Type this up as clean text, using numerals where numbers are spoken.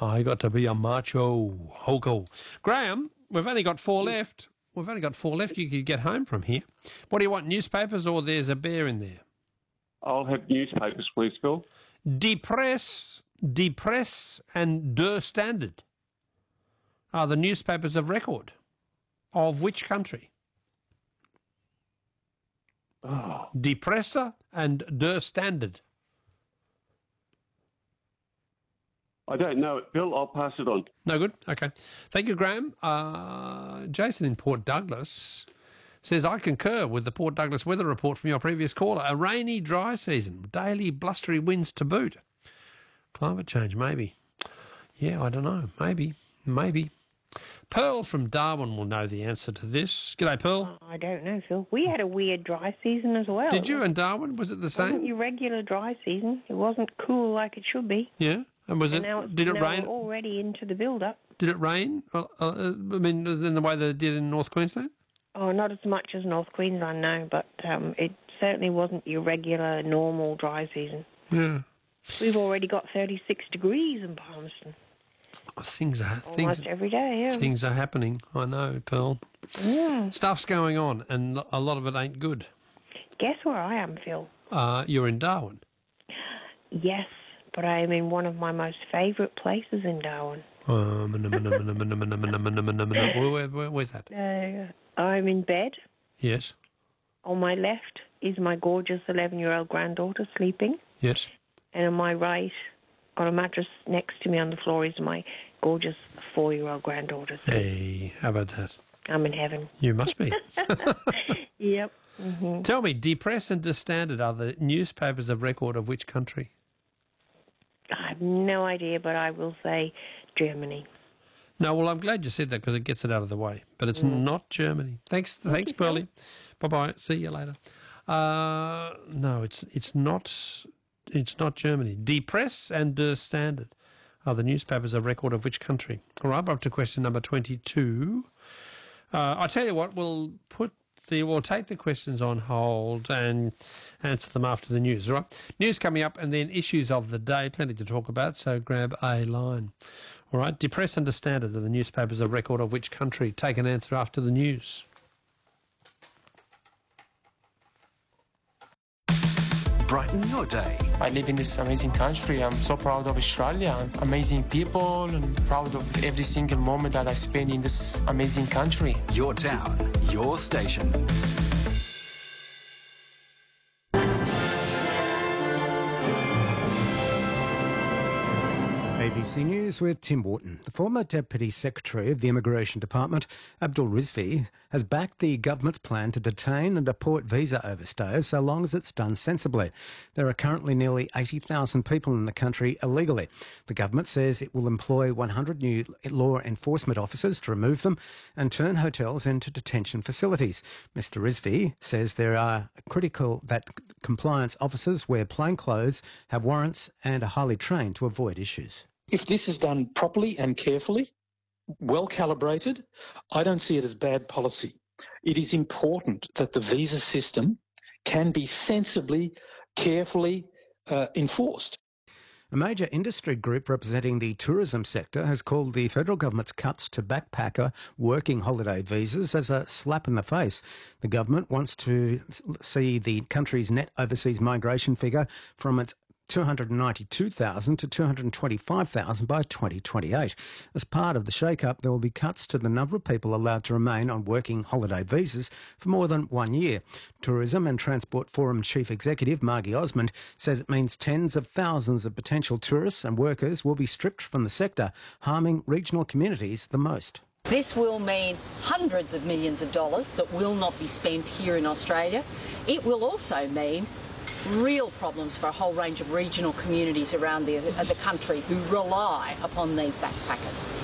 I got to be a macho. Hoko. Graham, we've only got 4 left. We've only got 4 left. You could get home from here. What do you want, newspapers or there's a bear in there? I'll have newspapers, please, Phil. Die Presse and Der Standard are the newspapers of record. Of which country? Oh. Die Presse and Der Standard. I don't know it, Phil. I'll pass it on. No good? Okay. Thank you, Graham. Jason in Port Douglas says, I concur with the Port Douglas weather report from your previous caller. A rainy, dry season, daily blustery winds to boot. Climate change, maybe. Yeah, I don't know. Maybe. Pearl from Darwin will know the answer to this. G'day, Pearl. I don't know, Phil. We had a weird dry season as well. Did you in Darwin? Was it the same? It wasn't your regular dry season. It wasn't cool like it should be. Yeah. And was it? Did it rain? We're already into the build-up. Did it rain? I mean, in the way that it did in North Queensland? Oh, not as much as North Queensland, no, but it certainly wasn't your regular, normal dry season. Yeah. We've already got 36 degrees in Palmerston. Things every day, yeah. Things are happening. I know, Pearl. Yeah. Stuff's going on, and a lot of it ain't good. Guess where I am, Phil? You're in Darwin. Yes, but I am in one of my most favourite places in Darwin. Where's that? I'm in bed. Yes. On my left is my gorgeous 11-year-old granddaughter sleeping. Yes. And on my right, on a mattress next to me on the floor, is my gorgeous 4-year-old granddaughter. Hey, how about that? I'm in heaven. You must be. Yep. Mm-hmm. Tell me, Die Presse and Der Standard are the newspapers of record of which country? I have no idea, but I will say Germany. No, well, I'm glad you said that because it gets it out of the way. But it's not Germany. Thanks, Pearlie. Bye-bye. See you later. No, it's not Germany. Die Presse and Der Standard are the newspapers of record of which country? All right, we're up to question number 22. I tell you what, we'll take the questions on hold and answer them after the news. All right, news coming up, and then issues of the day. Plenty to talk about. So grab a line. All right, Die Presse and Der Standard are the newspapers of record of which country? Take an answer after the news. Brighten your day. I live in this amazing country. I'm so proud of Australia, amazing people, and proud of every single moment that I spend in this amazing country. Your town, your station. ABC News with Tim Wharton. The former Deputy Secretary of the Immigration Department, Abdul Rizvi, has backed the government's plan to detain and deport visa overstayers so long as it's done sensibly. There are currently nearly 80,000 people in the country illegally. The government says it will employ 100 new law enforcement officers to remove them and turn hotels into detention facilities. Mr Rizvi says there are critical that compliance officers wear plain clothes, have warrants and are highly trained to avoid issues. If this is done properly and carefully, well calibrated, I don't see it as bad policy. It is important that the visa system can be sensibly, carefully enforced. A major industry group representing the tourism sector has called the federal government's cuts to backpacker working holiday visas as a slap in the face. The government wants to see the country's net overseas migration figure from its 292,000 to 225,000 by 2028. As part of the shake-up, there will be cuts to the number of people allowed to remain on working holiday visas for more than 1 year. Tourism and Transport Forum Chief Executive Margie Osmond says it means tens of thousands of potential tourists and workers will be stripped from the sector, harming regional communities the most. This will mean hundreds of millions of dollars that will not be spent here in Australia. It will also mean real problems for a whole range of regional communities around the country who rely upon these backpackers.